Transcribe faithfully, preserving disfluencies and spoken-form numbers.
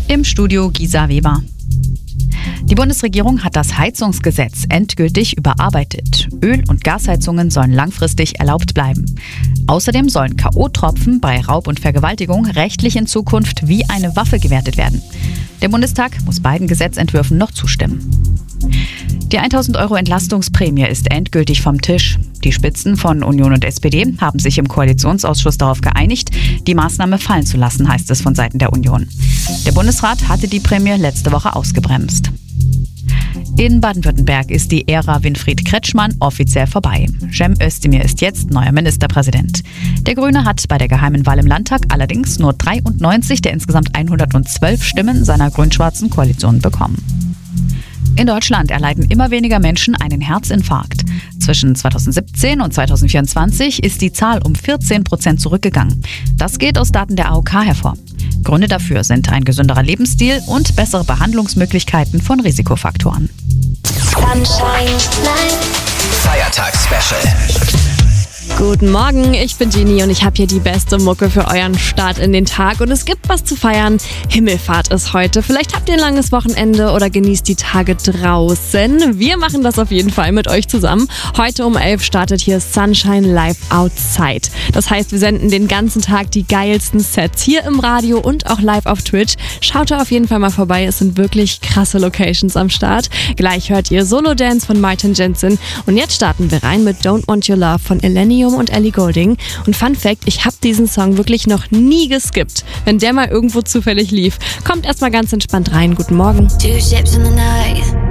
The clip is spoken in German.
Im Studio Gisa Weber. Die Bundesregierung hat das Heizungsgesetz endgültig überarbeitet. Öl- und Gasheizungen sollen langfristig erlaubt bleiben. Außerdem sollen K O-Tropfen bei Raub und Vergewaltigung rechtlich in Zukunft wie eine Waffe gewertet werden. Der Bundestag muss beiden Gesetzentwürfen noch zustimmen. Die tausend Euro Entlastungsprämie ist endgültig vom Tisch. Die Spitzen von Union und S P D haben sich im Koalitionsausschuss darauf geeinigt, die Maßnahme fallen zu lassen, heißt es von Seiten der Union. Der Bundesrat hatte die Prämie letzte Woche ausgebremst. In Baden-Württemberg ist die Ära Winfried Kretschmann offiziell vorbei. Cem Özdemir ist jetzt neuer Ministerpräsident. Der Grüne hat bei der geheimen Wahl im Landtag allerdings nur dreiundneunzig der insgesamt hundertzwölf Stimmen seiner grün-schwarzen Koalition bekommen. In Deutschland erleiden immer weniger Menschen einen Herzinfarkt. Zwischen zweitausendsiebzehn und zweitausendvierundzwanzig ist die Zahl um vierzehn Prozent zurückgegangen. Das geht aus Daten der A O K hervor. Gründe dafür sind ein gesünderer Lebensstil und bessere Behandlungsmöglichkeiten von Risikofaktoren. Feiertags-Special. Guten Morgen, ich bin Genie und ich habe hier die beste Mucke für euren Start in den Tag. Und es gibt was zu feiern. Himmelfahrt ist heute. Vielleicht habt ihr ein langes Wochenende oder genießt die Tage draußen. Wir machen das auf jeden Fall mit euch zusammen. Heute um elf startet hier Sunshine Live Outside. Das heißt, wir senden den ganzen Tag die geilsten Sets hier im Radio und auch live auf Twitch. Schaut da auf jeden Fall mal vorbei. Es sind wirklich krasse Locations am Start. Gleich hört ihr Solo Dance von Martin Jensen. Und jetzt starten wir rein mit Don't Want Your Love von Illenium und Ellie Goulding. Und Fun Fact, ich habe diesen Song wirklich noch nie geskippt, wenn der mal irgendwo zufällig lief. Kommt erstmal ganz entspannt rein. Guten Morgen. Two ships in the night.